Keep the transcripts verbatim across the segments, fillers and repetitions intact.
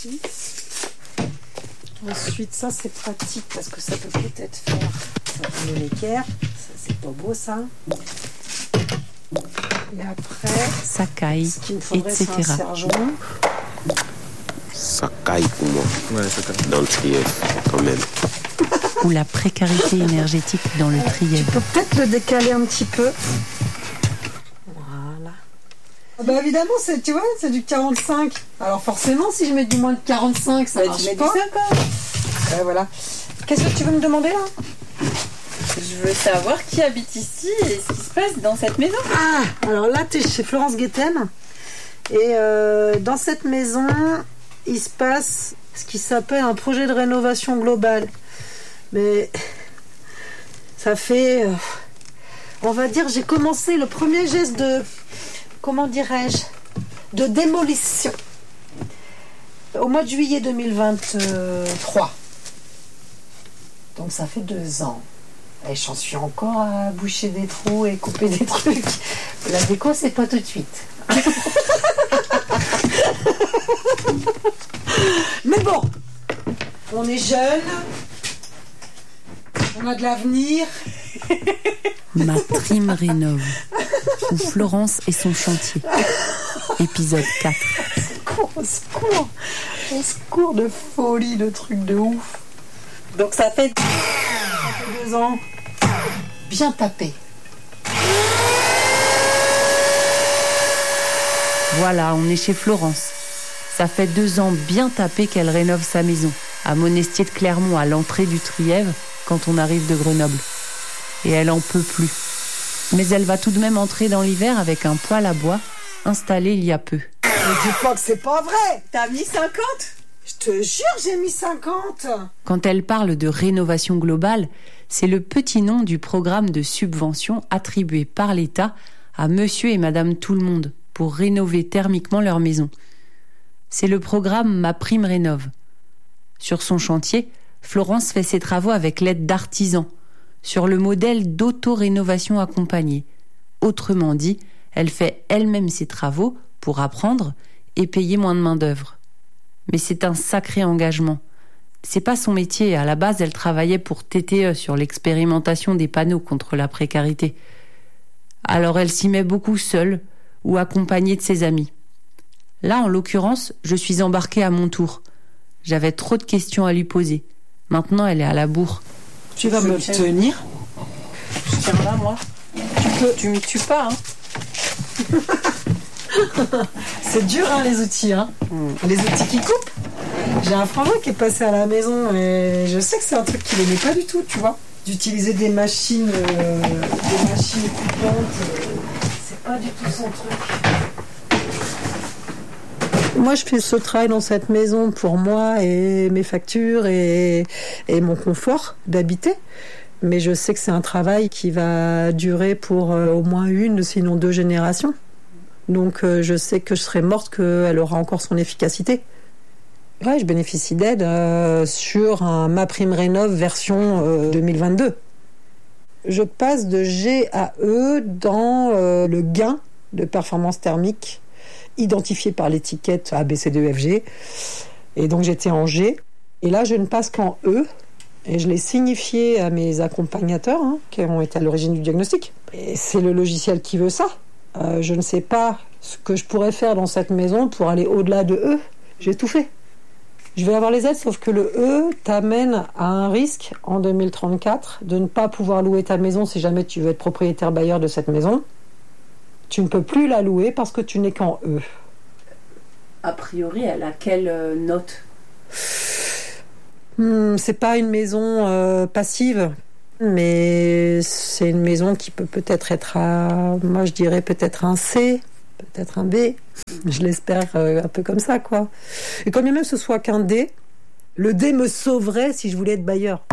ici. Ensuite, ça c'est pratique parce que ça peut peut-être faire ça pour l'équerre. Ça c'est pas beau ça. Et après, ça caille, ce qu'il me faudrait, et cetera. C'est un sergent. Ça caille pour moi. Ouais, ça caille. Dans le trièvre, quand même. Ou la précarité énergétique dans le trièvre. Tu peux peut-être le décaler un petit peu. Voilà. Ah bah évidemment, c'est, tu vois, c'est du quarante-cinq. Alors forcément, si je mets du moins de quarante-cinq, ça bah, marche tu mets pas. Du cinquante. Ouais, voilà. Qu'est-ce que tu veux me demander là? Je veux savoir qui habite ici et ce qui se passe dans cette maison. Ah, alors là, tu es chez Florence Guetten. Et euh, dans cette maison, il se passe ce qui s'appelle un projet de rénovation globale. Mais ça fait... Euh, on va dire, j'ai commencé le premier geste de... Comment dirais-je? De démolition. Au mois de juillet deux mille vingt-trois. Donc ça fait deux ans. Et j'en suis encore à boucher des trous et couper des trucs. La déco, c'est pas tout de suite. Mais bon, on est jeunes, on a de l'avenir. Ma prime rénove, ou Florence et son chantier. Épisode quatre. Au secours, au secours, au secours de folie, de trucs de ouf. Donc ça fait, ça fait deux ans, bien tapé. Voilà, on est chez Florence. Ça fait deux ans bien tapé qu'elle rénove sa maison, à Monestier de Clermont, à l'entrée du Trièvre, quand on arrive de Grenoble. Et elle en peut plus. Mais elle va tout de même entrer dans l'hiver avec un poêle à bois, installé il y a peu. Ne dis pas que c'est pas vrai. T'as mis cinquante? Je te jure, j'ai mis cinquante. Quand elle parle de rénovation globale, c'est le petit nom du programme de subvention attribué par l'État à monsieur et madame tout le monde pour rénover thermiquement leur maison. C'est le programme Ma Prime Rénove. Sur son chantier, Florence fait ses travaux avec l'aide d'artisans, sur le modèle d'auto-rénovation accompagnée. Autrement dit, elle fait elle-même ses travaux pour apprendre et payer moins de main-d'œuvre. Mais c'est un sacré engagement. C'est pas son métier. À la base, elle travaillait pour T T E sur l'expérimentation des panneaux contre la précarité. Alors elle s'y met beaucoup seule ou accompagnée de ses amis. Là, en l'occurrence, je suis embarquée à mon tour. J'avais trop de questions à lui poser. Maintenant, elle est à la bourre. Tu vas me tenir? Je tiens là, moi. Tu peux, tu m'y tues pas, hein. C'est dur, hein, les outils, hein. Mm. Les outils qui coupent. J'ai un frangin qui est passé à la maison et je sais que c'est un truc qu'il aimait pas du tout, tu vois. D'utiliser des machines, euh, des machines coupantes, euh, c'est pas du tout son truc. Moi, je fais ce travail dans cette maison pour moi et mes factures et, et mon confort d'habiter. Mais je sais que c'est un travail qui va durer pour euh, au moins une, sinon deux générations. Donc euh, je sais que je serai morte, qu'elle aura encore son efficacité. Ouais, je bénéficie d'aide euh, sur un Ma Prime Rénove version euh, deux mille vingt-deux. Je passe de G à E dans euh, le gain de performance thermique identifié par l'étiquette A, B, C, D, E, F, G. Et donc j'étais en G. Et là, je ne passe qu'en E. Et je l'ai signifié à mes accompagnateurs, hein, qui ont été à l'origine du diagnostic. Et c'est le logiciel qui veut ça. Euh, je ne sais pas ce que je pourrais faire dans cette maison pour aller au-delà de E. J'ai tout fait. Je vais avoir les aides, sauf que le E t'amène à un risque en deux mille trente-quatre de ne pas pouvoir louer ta maison si jamais tu veux être propriétaire bailleur de cette maison. Tu ne peux plus la louer parce que tu n'es qu'en E. A priori, elle a quelle euh, note? Hmm, c'est pas une maison euh, passive, mais c'est une maison qui peut peut-être être à, moi je dirais peut-être un C, peut-être un B. Je l'espère euh, un peu comme ça, quoi. Et quand bien même ce soit qu'un D, le D me sauverait si je voulais être bailleur.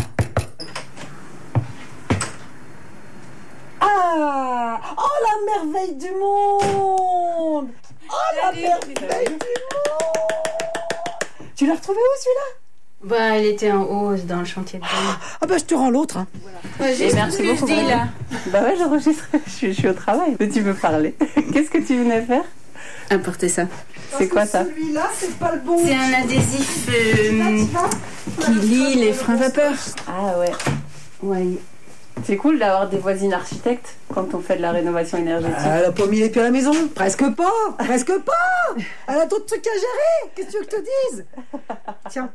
Ah! Oh, la merveille du monde! Oh, la merveille du monde! Tu l'as retrouvé où, celui-là? Bah, elle était en haut dans le chantier de bain. Ah bah, je te rends l'autre. Hein. Voilà. Ouais, merci beaucoup. Dis, là. Bah ouais, j'enregistre. Je suis, je suis au travail. Mais tu peux parler. Qu'est-ce que tu venais faire? apporté ça. C'est quoi ça? Celui-là, c'est pas le bon. C'est un adhésif euh, qui lie les freins vapeur. Ah ouais. Ouais. C'est cool d'avoir des voisines architectes quand on fait de la rénovation énergétique. Ah, elle a pas mis les pieds à la maison. Presque pas. Presque pas. Elle a d'autres trucs à gérer. Qu'est-ce que tu veux que je te dise? Tiens.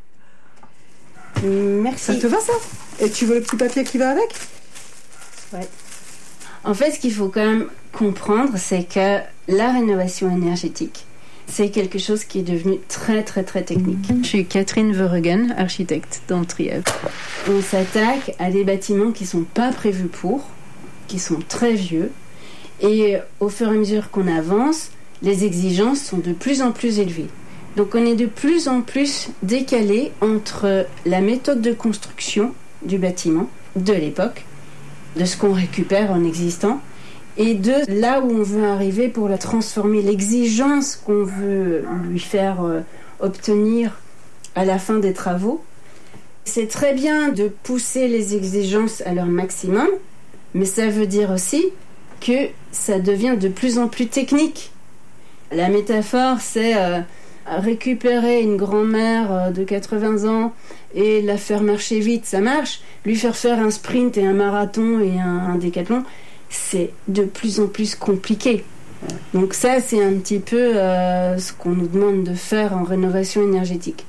Merci. Ça te va ça? Et tu veux le petit papier qui va avec? Ouais. En fait, ce qu'il faut quand même comprendre, c'est que la rénovation énergétique, c'est quelque chose qui est devenu très très très technique. Je suis Catherine Verheugen, architecte dans le Trièves. On s'attaque à des bâtiments qui sont pas prévus pour, qui sont très vieux, et au fur et à mesure qu'on avance, les exigences sont de plus en plus élevées. Donc on est de plus en plus décalé entre la méthode de construction du bâtiment de l'époque, de ce qu'on récupère en existant, et de là où on veut arriver pour la transformer, l'exigence qu'on veut lui faire euh, obtenir à la fin des travaux. C'est très bien de pousser les exigences à leur maximum, mais ça veut dire aussi que ça devient de plus en plus technique. La métaphore, c'est euh, récupérer une grand-mère de quatre-vingts ans et la faire marcher vite, ça marche. Lui faire faire un sprint et un marathon et un, un décathlon, c'est de plus en plus compliqué. Donc ça, c'est un petit peu euh, ce qu'on nous demande de faire en rénovation énergétique.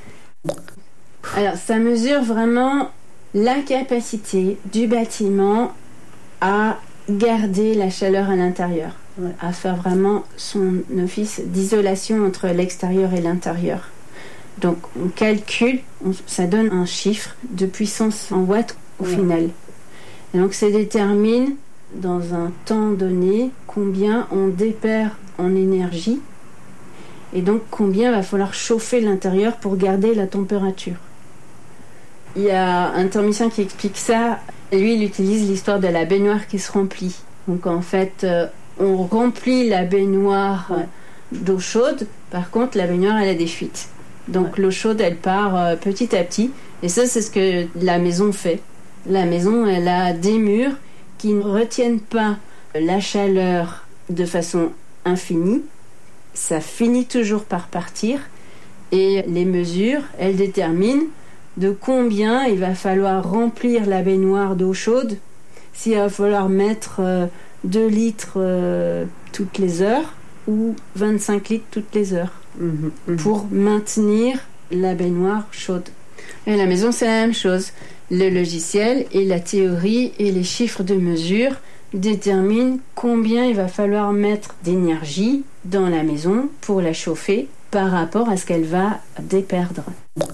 Alors, ça mesure vraiment la capacité du bâtiment à garder la chaleur à l'intérieur, ouais. à faire vraiment son office d'isolation entre l'extérieur et l'intérieur. Donc, on calcule, on, ça donne un chiffre de puissance en watts au ouais. final. Et donc, ça détermine dans un temps donné combien on déperd en énergie et donc combien il va falloir chauffer l'intérieur pour garder la température. Il y a un thermicien qui explique ça. Lui, il utilise l'histoire de la baignoire qui se remplit. Donc en fait, euh, on remplit la baignoire ouais. d'eau chaude. Par contre, la baignoire, elle a des fuites. Donc ouais. l'eau chaude, elle part euh, petit à petit. Et ça, c'est ce que la maison fait. La maison, elle a des murs qui ne retiennent pas la chaleur de façon infinie. Ça finit toujours par partir. Et les mesures, elles déterminent de combien il va falloir remplir la baignoire d'eau chaude, s'il va falloir mettre euh, deux litres euh, toutes les heures ou vingt-cinq litres toutes les heures mmh, mmh. pour maintenir la baignoire chaude. Et la maison, c'est la même chose. Le logiciel et la théorie et les chiffres de mesure déterminent combien il va falloir mettre d'énergie dans la maison pour la chauffer par rapport à ce qu'elle va déperdre.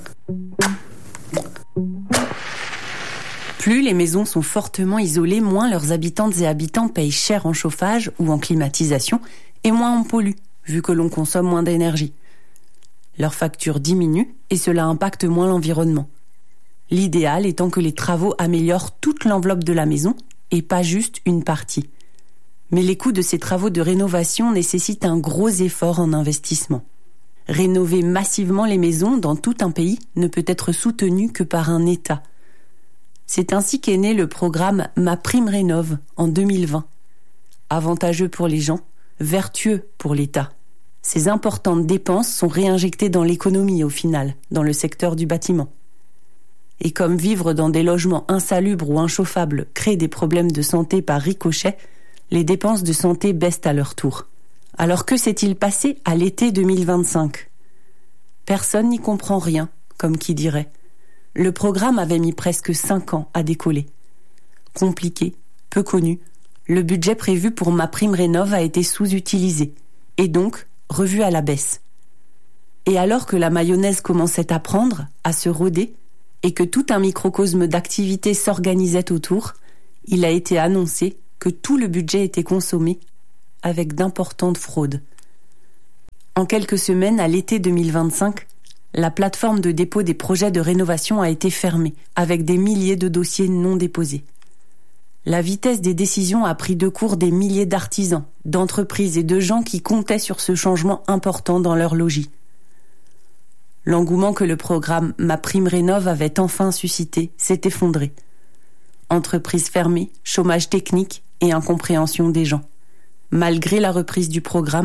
Plus les maisons sont fortement isolées, moins leurs habitantes et habitants payent cher en chauffage ou en climatisation et moins on pollue, vu que l'on consomme moins d'énergie. Leur facture diminue et cela impacte moins l'environnement. L'idéal étant que les travaux améliorent toute l'enveloppe de la maison et pas juste une partie. Mais les coûts de ces travaux de rénovation nécessitent un gros effort en investissement. Rénover massivement les maisons dans tout un pays ne peut être soutenu que par un État. C'est ainsi qu'est né le programme MaPrimeRénov' en deux mille vingt. Avantageux pour les gens, vertueux pour l'État. Ces importantes dépenses sont réinjectées dans l'économie au final, dans le secteur du bâtiment. Et comme vivre dans des logements insalubres ou inchauffables crée des problèmes de santé par ricochet, les dépenses de santé baissent à leur tour. Alors que s'est-il passé à l'été deux mille vingt-cinq ? Personne n'y comprend rien, comme qui dirait. Le programme avait mis presque cinq ans à décoller. Compliqué, peu connu, le budget prévu pour MaPrimeRénov' a été sous-utilisé, et donc revu à la baisse. Et alors que la mayonnaise commençait à prendre, à se rôder, et que tout un microcosme d'activités s'organisait autour, il a été annoncé que tout le budget était consommé avec d'importantes fraudes. En quelques semaines, à l'été deux mille vingt-cinq, la plateforme de dépôt des projets de rénovation a été fermée, avec des milliers de dossiers non déposés. La vitesse des décisions a pris de court des milliers d'artisans, d'entreprises et de gens qui comptaient sur ce changement important dans leur logis. L'engouement que le programme MaPrimeRénov' avait enfin suscité s'est effondré. Entreprises fermées, chômage technique et incompréhension des gens. Malgré la reprise du programme,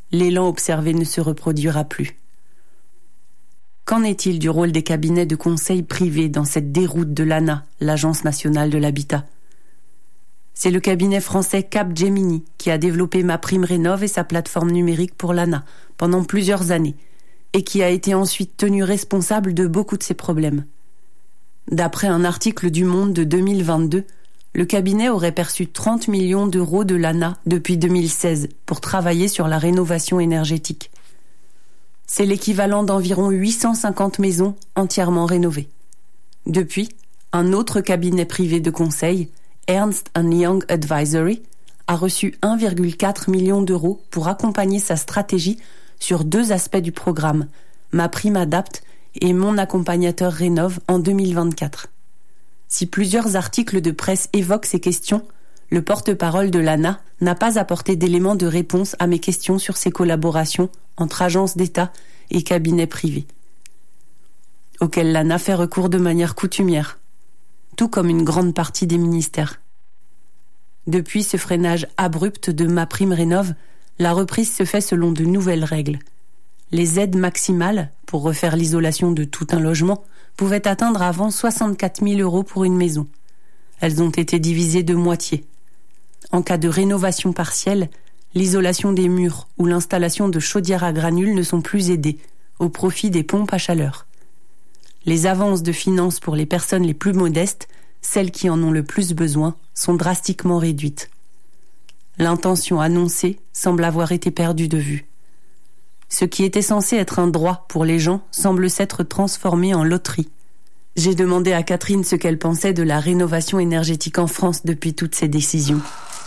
l'élan observé ne se reproduira plus. Qu'en est-il du rôle des cabinets de conseil privés dans cette déroute de l'A N A, l'Agence nationale de l'habitat ? C'est le cabinet français Capgemini qui a développé MaPrimeRénov' et sa plateforme numérique pour l'A N A pendant plusieurs années et qui a été ensuite tenu responsable de beaucoup de ces problèmes. D'après un article du Monde de deux mille vingt-deux, le cabinet aurait perçu trente millions d'euros de l'A N A depuis deux mille seize pour travailler sur la rénovation énergétique. C'est l'équivalent d'environ huit cent cinquante maisons entièrement rénovées. Depuis, un autre cabinet privé de conseil, Ernst and Young Advisory, a reçu un virgule quatre million d'euros pour accompagner sa stratégie sur deux aspects du programme, MaPrimeAdapt et Mon accompagnateur rénove en deux mille vingt-quatre. Si plusieurs articles de presse évoquent ces questions, le porte-parole de l'A N A n'a pas apporté d'éléments de réponse à mes questions sur ces collaborations entre agences d'État et cabinets privés, auxquels l'A N A fait recours de manière coutumière, tout comme une grande partie des ministères. Depuis ce freinage abrupt de MaPrimeRénov', la reprise se fait selon de nouvelles règles. Les aides maximales, pour refaire l'isolation de tout un logement, pouvaient atteindre avant soixante-quatre mille euros pour une maison. Elles ont été divisées de moitié. En cas de rénovation partielle, l'isolation des murs ou l'installation de chaudières à granules ne sont plus aidées, au profit des pompes à chaleur. Les avances de finances pour les personnes les plus modestes, celles qui en ont le plus besoin, sont drastiquement réduites. L'intention annoncée semble avoir été perdue de vue. Ce qui était censé être un droit pour les gens semble s'être transformé en loterie. J'ai demandé à Catherine ce qu'elle pensait de la rénovation énergétique en France depuis toutes ces décisions.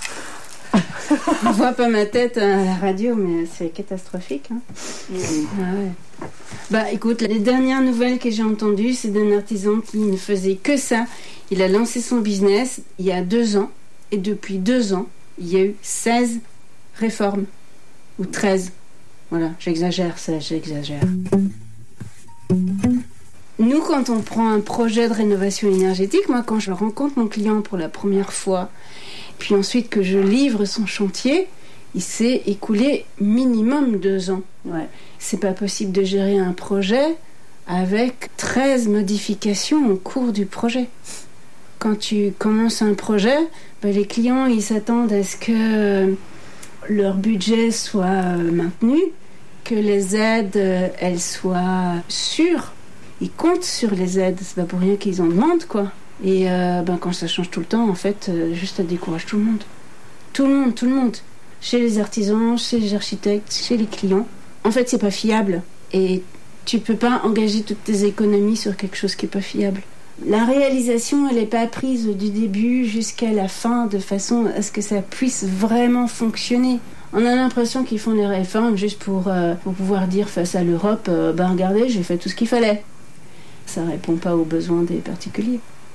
On voit pas ma tête à la radio, mais c'est catastrophique. Hein. Mmh. Ah ouais. Bah écoute, les dernières nouvelles que j'ai entendues, c'est d'un artisan qui ne faisait que ça. Il a lancé son business il y a deux ans, et depuis deux ans, il y a eu seize réformes, ou treize. Voilà, j'exagère, ça, j'exagère. Nous, quand on prend un projet de rénovation énergétique, moi, quand je rencontre mon client pour la première fois, puis ensuite que je livre son chantier, il s'est écoulé minimum deux ans. Ouais. C'est pas possible de gérer un projet avec treize modifications au cours du projet. Quand tu commences un projet, ben les clients, ils s'attendent à ce que leur budget soit maintenu, que les aides, elles soient sûres. Ils comptent sur les aides, c'est pas pour rien qu'ils en demandent, quoi. Et euh, ben quand ça change tout le temps, en fait, euh, juste ça décourage tout le monde. Tout le monde, tout le monde. Chez les artisans, chez les architectes, chez les clients. En fait, c'est pas fiable. Et tu peux pas engager toutes tes économies sur quelque chose qui est pas fiable. La réalisation, elle est pas prise du début jusqu'à la fin de façon à ce que ça puisse vraiment fonctionner. On a l'impression qu'ils font des réformes juste pour, euh, pour pouvoir dire face à l'Europe, euh, ben regardez, j'ai fait tout ce qu'il fallait. Ça répond pas aux besoins des particuliers.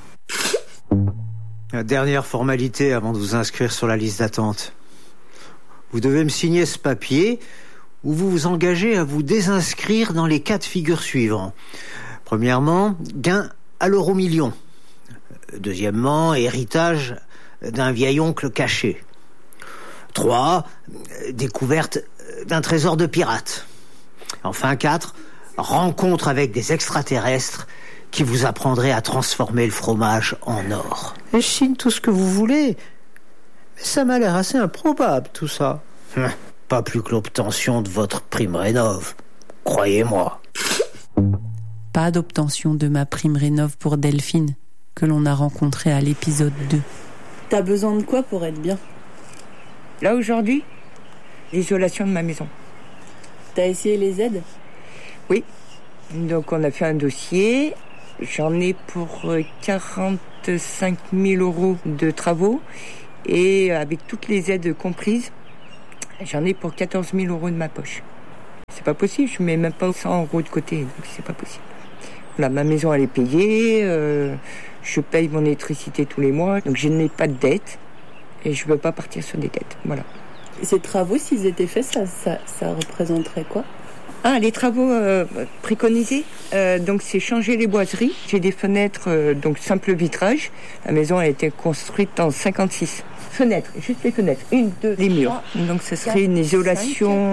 La dernière formalité avant de vous inscrire sur la liste d'attente. Vous devez me signer ce papier où vous vous engagez à vous désinscrire dans les cas de figure suivants. Premièrement, gain à l'euro million. Deuxièmement, héritage d'un vieil oncle caché. Trois, découverte d'un trésor de pirate. Enfin, quatre, rencontre avec des extraterrestres qui vous apprendraient à transformer le fromage en or. Je signe tout ce que vous voulez, mais ça m'a l'air assez improbable, tout ça. Hum, pas plus que l'obtention de votre prime rénov', croyez-moi. Pas d'obtention de ma prime rénov' pour Delphine, que l'on a rencontrée à l'épisode deux. T'as besoin de quoi pour être bien ? Là, aujourd'hui, l'isolation de ma maison. T'as essayé les aides ? Oui. Donc, on a fait un dossier. J'en ai pour quarante-cinq mille euros de travaux. Et avec toutes les aides comprises, j'en ai pour quatorze mille euros de ma poche. C'est pas possible, je mets même pas cent euros de côté, donc c'est pas possible. Là, ma maison, elle est payée. Euh, je paye mon électricité tous les mois. Donc, je n'ai pas de dette. Et je ne veux pas partir sur des dettes. Voilà. Et ces travaux, s'ils étaient faits, ça, ça, ça représenterait quoi ? Ah, les travaux euh, préconisés, euh, donc c'est changer les boiseries. J'ai des fenêtres, euh, donc simple vitrage. La maison a été construite en cinquante-six. Fenêtres, juste les fenêtres. Une, deux, les murs. Donc ça serait une isolation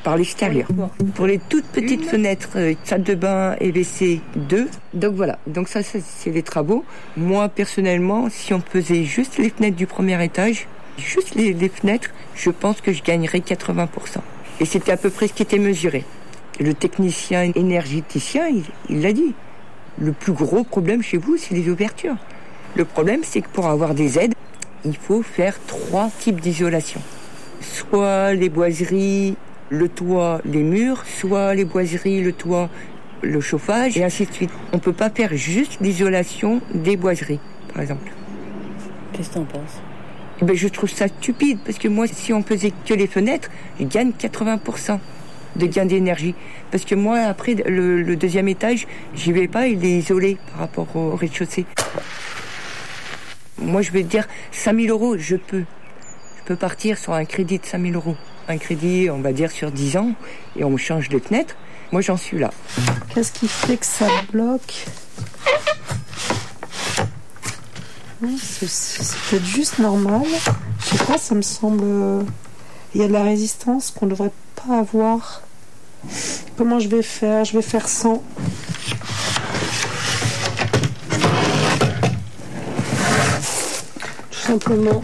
par l'extérieur. Pour les toutes petites Une. fenêtres, euh, salle de bain et W C, deux. Donc voilà, donc ça, ça c'est les travaux. Moi, personnellement, si on faisait juste les fenêtres du premier étage, juste les, les fenêtres, je pense que je gagnerais quatre-vingts pour cent. Et c'était à peu près ce qui était mesuré. Le technicien énergéticien, il, il l'a dit. Le plus gros problème chez vous, c'est les ouvertures. Le problème, c'est que pour avoir des aides, il faut faire trois types d'isolation. Soit les boiseries, le toit, les murs, soit les boiseries, le toit, le chauffage, et ainsi de suite. On ne peut pas faire juste l'isolation des boiseries, par exemple. Qu'est-ce que tu en penses ? Eh ben, je trouve ça stupide, parce que moi, si on faisait que les fenêtres, je gagne quatre-vingts pour cent de gain d'énergie. Parce que moi, après, le, le deuxième étage, j'y vais pas, il est isolé par rapport au rez-de-chaussée. Moi, je vais te dire, cinq mille euros, je peux. Je peux partir sur un crédit de cinq mille euros. Un crédit, on va dire, sur dix ans, et on me change de fenêtre. Moi, j'en suis là. Qu'est-ce qui fait que ça bloque ? C'est, c'est peut-être juste normal. Je sais pas, ça me semble... Il y a de la résistance qu'on ne devrait pas avoir. Comment je vais faire ? Je vais faire sans. Tout simplement.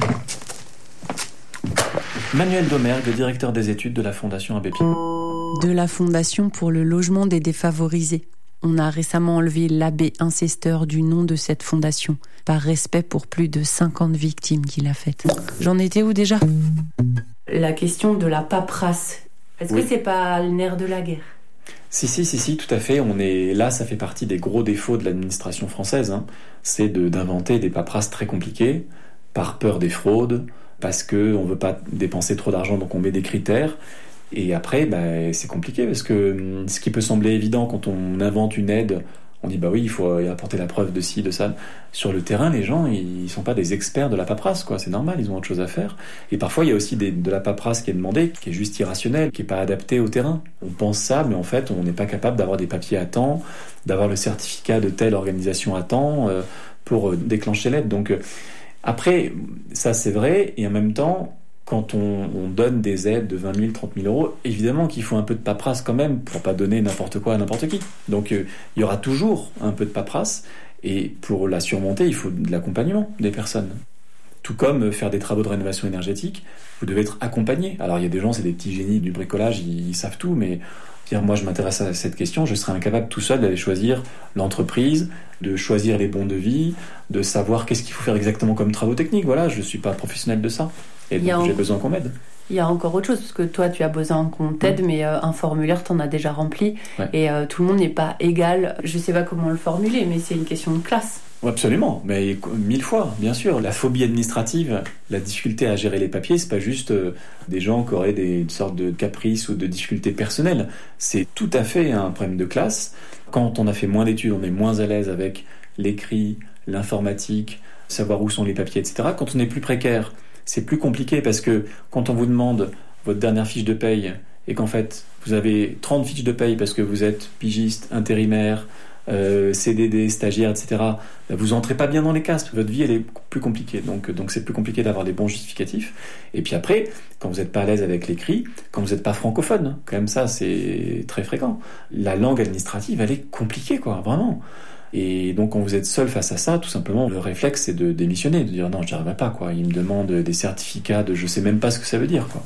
Manuel Domergue, directeur des études de la Fondation Abbé Pierre. De la Fondation pour le logement des défavorisés. On a récemment enlevé l'abbé incesteur du nom de cette fondation, par respect pour plus de cinquante victimes qu'il a faites. J'en étais où déjà ? La question de la paperasse. Est-ce oui. que c'est pas le nerf de la guerre ? Si, si, si, si, tout à fait. On est là, ça fait partie des gros défauts de l'administration française. Hein. C'est de, d'inventer des paperasses très compliquées, par peur des fraudes, parce qu'on ne veut pas dépenser trop d'argent, donc on met des critères. Et après, bah, c'est compliqué, parce que ce qui peut sembler évident quand on invente une aide, on dit bah oui, il faut apporter la preuve de ci, de ça. Sur le terrain, les gens, ils sont pas des experts de la paperasse, quoi. C'est normal, ils ont autre chose à faire. Et parfois, il y a aussi des, de la paperasse qui est demandée, qui est juste irrationnelle, qui est pas adaptée au terrain. On pense ça, mais en fait, on n'est pas capable d'avoir des papiers à temps, d'avoir le certificat de telle organisation à temps euh, pour déclencher l'aide. Donc euh, après, ça c'est vrai, et en même temps, quand on, on donne des aides de vingt mille, trente mille euros, évidemment qu'il faut un peu de paperasse quand même pour pas donner n'importe quoi à n'importe qui. Donc euh, il y aura toujours un peu de paperasse, et pour la surmonter, il faut de l'accompagnement des personnes. Tout comme euh, faire des travaux de rénovation énergétique, vous devez être accompagné. Alors il y a des gens, c'est des petits génies du bricolage, ils, ils savent tout, mais dire moi je m'intéresse à cette question, je serais incapable tout seul d'aller choisir l'entreprise, de choisir les bons devis, de savoir qu'est-ce qu'il faut faire exactement comme travaux techniques. Voilà, je suis pas professionnel de ça. Et donc en... j'ai besoin qu'on m'aide. Il y a encore autre chose, parce que toi, tu as besoin qu'on t'aide, mmh. mais euh, un formulaire, tu en as déjà rempli. Ouais. Et euh, tout le monde n'est pas égal. Je ne sais pas comment le formuler, mais c'est une question de classe. Absolument, mais mille fois, bien sûr. La phobie administrative, la difficulté à gérer les papiers, c'est pas juste euh, des gens qui auraient des, une sorte de caprice ou de difficultés personnelles. C'est tout à fait un problème de classe. Quand on a fait moins d'études, on est moins à l'aise avec l'écrit, l'informatique, savoir où sont les papiers, et cetera. Quand on est plus précaire, c'est plus compliqué parce que quand on vous demande votre dernière fiche de paye et qu'en fait vous avez trente fiches de paye parce que vous êtes pigiste, intérimaire, euh, C D D, stagiaire, et cetera, vous entrez pas bien dans les cases, votre vie elle est plus compliquée, donc, donc c'est plus compliqué d'avoir des bons justificatifs. Et puis après, quand vous n'êtes pas à l'aise avec l'écrit, quand vous n'êtes pas francophone, quand même ça c'est très fréquent, la langue administrative elle est compliquée, quoi, vraiment. Et donc, quand vous êtes seul face à ça, tout simplement, le réflexe, c'est de démissionner, de dire non, j'y arriverai pas, quoi. Il me demande des certificats de je sais même pas ce que ça veut dire, quoi.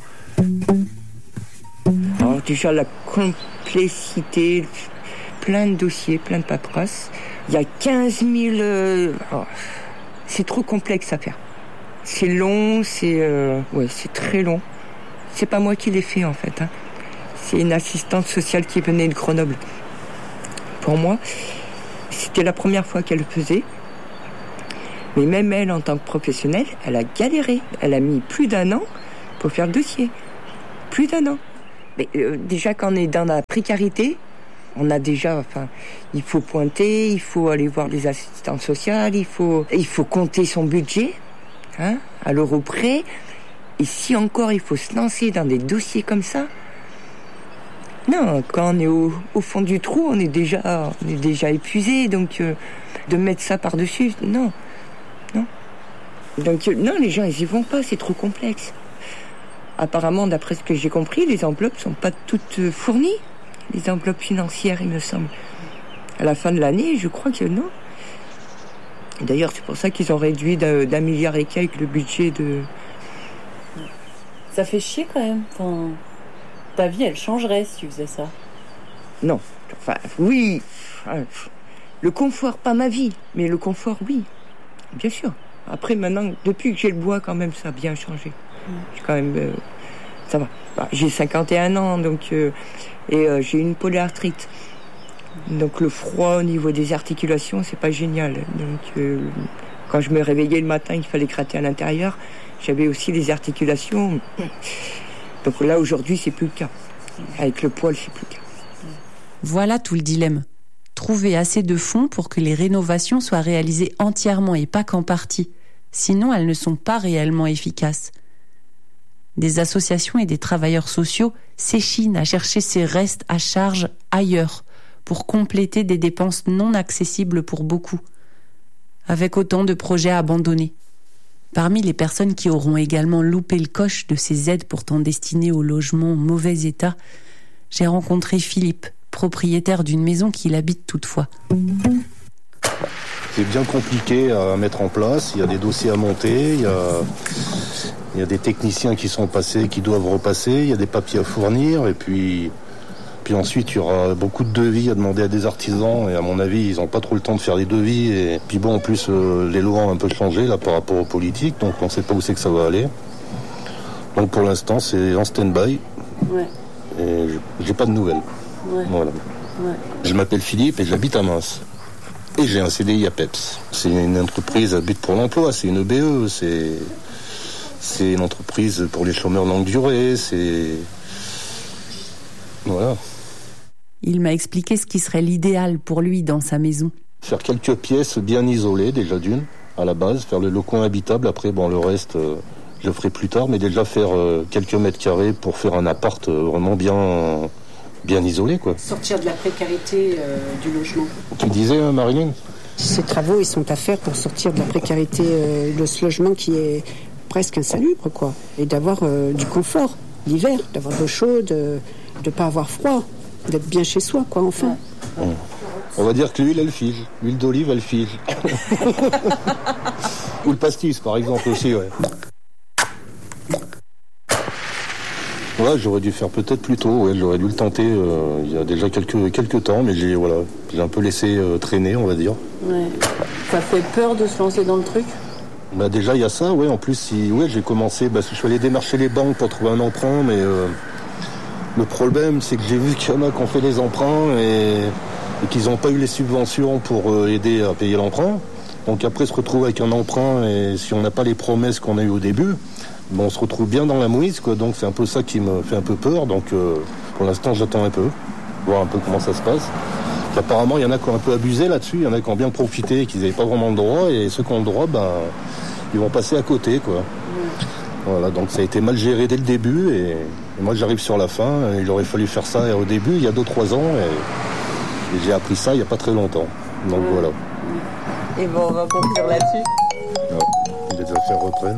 Alors, déjà, la complexité, plein de dossiers, plein de paperasses. Il y a quinze mille. Euh... Oh, c'est trop complexe à faire. C'est long, c'est. Euh... Ouais, c'est très long. C'est pas moi qui l'ai fait, en fait. Hein. C'est une assistante sociale qui venait de Grenoble. Pour moi. C'était la première fois qu'elle le faisait. Mais même elle, en tant que professionnelle, elle a galéré. Elle a mis plus d'un an pour faire le dossier. Plus d'un an. Mais euh, déjà, quand on est dans la précarité, on a déjà... Enfin, il faut pointer, il faut aller voir les assistantes sociales, il faut, il faut compter son budget, hein, à l'euro près. Et si encore il faut se lancer dans des dossiers comme ça... Non, quand on est au, au fond du trou, on est déjà, on est déjà épuisé, donc euh, de mettre ça par-dessus, non, non. Donc euh, non, les gens, ils y vont pas, c'est trop complexe. apparemment, d'après ce que j'ai compris, les enveloppes sont pas toutes fournies. Les enveloppes financières, il me semble. À la fin de l'année, je crois que non. Et d'ailleurs, c'est pour ça qu'ils ont réduit d'un, d'un milliard et quelques le budget de... Ça fait chier quand même. Enfin, ta vie, elle changerait si tu faisais ça. Non. Enfin, oui. Le confort, pas ma vie, mais le confort, oui. Bien sûr. Après, maintenant, depuis que j'ai le bois, quand même, ça a bien changé. Mmh. J'ai quand même... Euh, ça va. Bah, j'ai cinquante et un ans, donc... Euh, et euh, j'ai une polyarthrite. Donc le froid au niveau des articulations, c'est pas génial. Donc euh, quand je me réveillais le matin, il fallait gratter à l'intérieur. J'avais aussi les articulations. Donc là, aujourd'hui, c'est plus le cas. Avec le poil, c'est plus le cas. Voilà tout le dilemme. Trouver assez de fonds pour que les rénovations soient réalisées entièrement et pas qu'en partie. Sinon, elles ne sont pas réellement efficaces. Des associations et des travailleurs sociaux s'échinent à chercher ces restes à charge ailleurs pour compléter des dépenses non accessibles pour beaucoup, avec autant de projets abandonnés. Parmi les personnes qui auront également loupé le coche de ces aides pourtant destinées aux logements en mauvais état, j'ai rencontré Philippe, propriétaire d'une maison qu'il habite toutefois. C'est bien compliqué à mettre en place, il y a des dossiers à monter, il y a, il y a des techniciens qui sont passés, qui doivent repasser, il y a des papiers à fournir, et puis, puis ensuite il y aura beaucoup de devis à demander à des artisans, et à mon avis ils n'ont pas trop le temps de faire des devis, et puis bon en plus euh, les lois ont un peu changé là par rapport aux politiques, donc on ne sait pas où c'est que ça va aller. Donc pour l'instant c'est en stand-by, ouais. Et j'ai pas de nouvelles. Ouais. Voilà. Ouais. Je m'appelle Philippe et j'habite à Mince. Et j'ai un C D I à Peps. C'est une entreprise à but pour l'emploi, c'est une E B E, c'est, c'est une entreprise pour les chômeurs longue durée, c'est... Voilà. Il m'a expliqué ce qui serait l'idéal pour lui dans sa maison. Faire quelques pièces bien isolées, déjà d'une, à la base, faire le, le coin habitable, après bon le reste, euh, je le ferai plus tard, mais déjà faire euh, quelques mètres carrés pour faire un appart euh, vraiment bien... Euh, bien isolé, quoi. Sortir de la précarité euh, du logement. Tu disais, hein, Marilyn ? Ces travaux, ils sont à faire pour sortir de la précarité euh, de ce logement qui est presque insalubre, quoi. Et d'avoir euh, du confort l'hiver, d'avoir de l'eau chaude, euh, de ne pas avoir froid, d'être bien chez soi, quoi, enfin. Ouais. On va dire que l'huile, elle fige. L'huile d'olive, elle fige. Ou le pastis, par exemple, aussi, ouais. Ouais, j'aurais dû faire peut-être plus tôt, ouais, j'aurais dû le tenter euh, il y a déjà quelques, quelques temps, mais j'ai, voilà, j'ai un peu laissé euh, traîner, on va dire. Ouais. Ça fait peur de se lancer dans le truc ? Bah déjà, il y a ça, ouais, en plus, si, ouais, j'ai commencé, bah, je suis allé démarcher les banques pour trouver un emprunt, mais euh, le problème, c'est que j'ai vu qu'il y en a qui ont fait les emprunts et, et qu'ils n'ont pas eu les subventions pour euh, aider à payer l'emprunt. Donc après, se retrouver avec un emprunt, et si on n'a pas les promesses qu'on a eues au début, bon, on se retrouve bien dans la mouise, quoi. Donc c'est un peu ça qui me fait un peu peur. Donc euh, pour l'instant, j'attends un peu, voir un peu comment ça se passe. Et apparemment, il y en a qui ont un peu abusé là-dessus, il y en a qui ont bien profité, qui n'avaient pas vraiment le droit, et ceux qui ont le droit, ben, ils vont passer à côté, quoi. Mmh. Voilà, donc ça a été mal géré dès le début, et, et moi j'arrive sur la fin. Il aurait fallu faire ça au début, il y a deux trois ans, et, et j'ai appris ça il n'y a pas très longtemps. Donc mmh. voilà. Et bon, on va conclure là-dessus. Ouais, les affaires reprennent.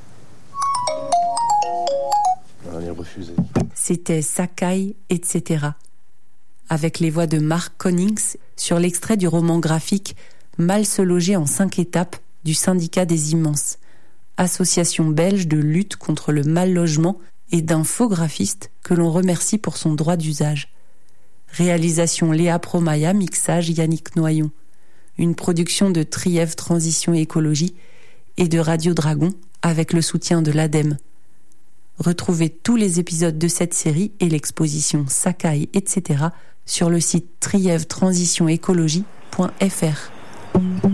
Refusé. C'était Sakai, et cetera. Avec les voix de Mark Connings sur l'extrait du roman graphique Mal se loger en cinq étapes du Syndicat des Immenses, association belge de lutte contre le mal logement et d'infographiste que l'on remercie pour son droit d'usage. Réalisation Léa Promaya, mixage Yannick Noyon. Une production de Trièvre Transition Écologie et de Radio Dragon avec le soutien de l'ADEME. Retrouvez tous les épisodes de cette série et l'exposition Sakai, et cetera sur le site trièvre transition écologie point f r.